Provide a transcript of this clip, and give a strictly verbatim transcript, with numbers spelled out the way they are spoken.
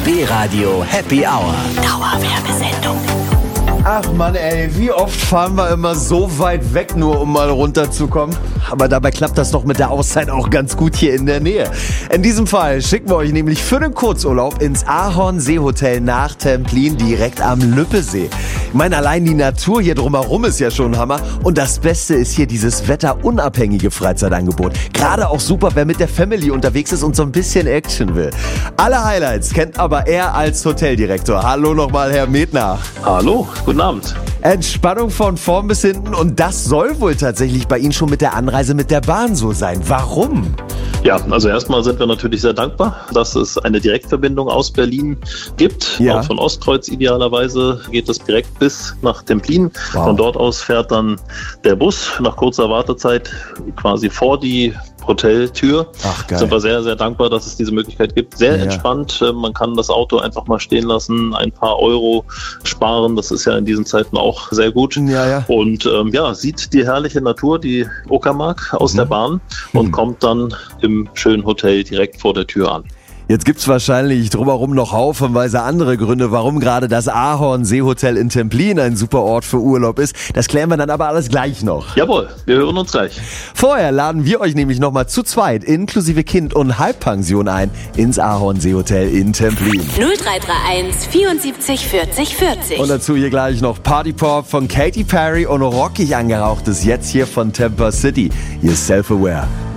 B-Radio Happy Hour. Dauerwerbesendung. Ach Mann, ey, wie oft fahren wir immer so weit weg, nur um mal runterzukommen? Aber dabei klappt das doch mit der Auszeit auch ganz gut hier in der Nähe. In diesem Fall schicken wir euch nämlich für den Kurzurlaub ins Ahorn Seehotel nach Templin direkt am Lüppesee. Ich meine, allein die Natur hier drumherum ist ja schon Hammer. Und das Beste ist hier dieses wetterunabhängige Freizeitangebot. Gerade auch super, wer mit der Family unterwegs ist und so ein bisschen Action will. Alle Highlights kennt aber er als Hoteldirektor. Hallo nochmal, Herr Medner. Hallo, guten Abend. Entspannung von vorn bis hinten und das soll wohl tatsächlich bei Ihnen schon mit der Anreise mit der Bahn so sein. Warum? Ja, also erstmal sind wir natürlich sehr dankbar, dass es eine Direktverbindung aus Berlin gibt. Ja. Auch von Ostkreuz idealerweise geht es direkt bis nach Templin. Wow. Von dort aus fährt dann der Bus nach kurzer Wartezeit quasi vor die Hoteltür. Ach, geil. Sind wir sehr, sehr dankbar, dass es diese Möglichkeit gibt. Sehr Ja. entspannt. Man kann das Auto einfach mal stehen lassen, ein paar Euro sparen. Das ist ja in diesen Zeiten auch sehr gut. Ja, ja. Und ähm, ja, sieht die herrliche Natur, die Uckermark aus Mhm. der Bahn und Mhm. kommt dann im schönen Hotel direkt vor der Tür an. Jetzt gibt's wahrscheinlich drumherum noch haufenweise andere Gründe, warum gerade das Ahorn Seehotel in Templin ein super Ort für Urlaub ist. Das klären wir dann aber alles gleich noch. Jawohl, wir hören uns gleich. Vorher laden wir euch nämlich nochmal zu zweit inklusive Kind und Halbpension ein ins Ahorn Seehotel in Templin. null drei drei eins vierundsiebzig vierzig vierzig. Und dazu hier gleich noch Party Pop von Katy Perry und rockig angehauchtes jetzt hier von Tampa City. Ihr Self-Aware.